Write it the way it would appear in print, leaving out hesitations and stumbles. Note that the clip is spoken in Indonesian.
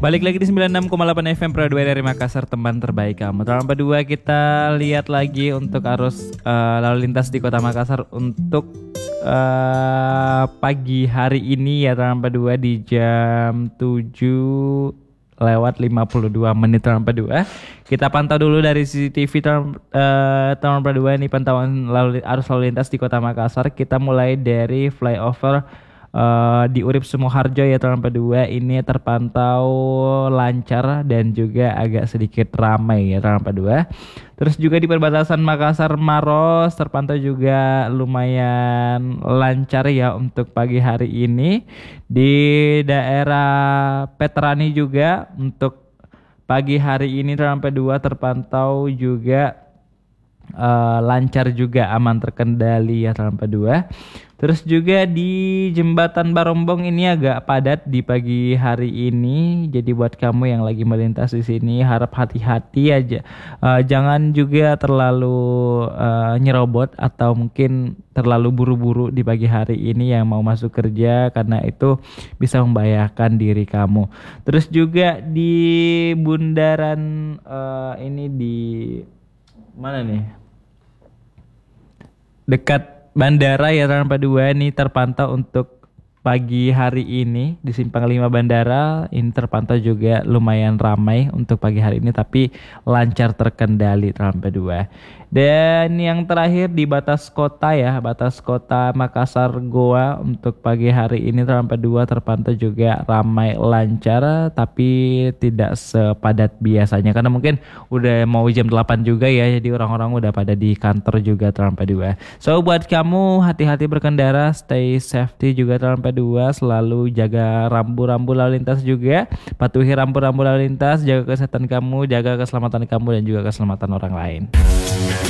Balik lagi di 96,8 FM Pro 2 dari Makassar, teman terbaik kamu. Tahun kedua kita lihat lagi untuk arus lalu lintas di Kota Makassar untuk pagi hari ini ya, tahun kedua di jam 7:52 tahun kedua. Kita pantau dulu dari CCTV tahun kedua ini pantauan arus lalu lintas di Kota Makassar. Kita mulai dari flyover di Urip Sumoharjo ya, tahun kedua ini terpantau lancar dan juga agak sedikit ramai ya, tahun kedua. Terus juga di perbatasan Makassar Maros terpantau juga lumayan lancar ya untuk pagi hari ini. Di daerah Petrani juga untuk pagi hari ini tahun kedua terpantau juga lancar juga, aman terkendali ya, tahun kedua. Terus juga di Jembatan Barombong ini agak padat di pagi hari ini. Jadi buat kamu yang lagi melintas di sini harap hati-hati aja. Jangan juga terlalu nyerobot atau mungkin terlalu buru-buru di pagi hari ini yang mau masuk kerja, karena itu bisa membahayakan diri kamu. Terus juga di bundaran ini di mana nih? Dekat bandara ya, tahun kedua ini terpantau untuk pagi hari ini di Simpang 5 Bandara ini terpantau juga lumayan ramai untuk pagi hari ini, tapi lancar terkendali tahun kedua. Dan yang terakhir di batas kota ya, batas kota Makassar Goa untuk pagi hari ini tahun kedua terpantau juga ramai lancar, tapi tidak sepadat biasanya karena mungkin udah mau jam 8 juga ya, jadi orang-orang udah pada di kantor juga tahun kedua. So buat kamu hati-hati berkendara, stay safety juga tahun kedua, selalu jaga rambu-rambu lalu lintas juga, patuhi rambu-rambu lalu lintas, jaga kesehatan kamu, jaga keselamatan kamu dan juga keselamatan orang lain.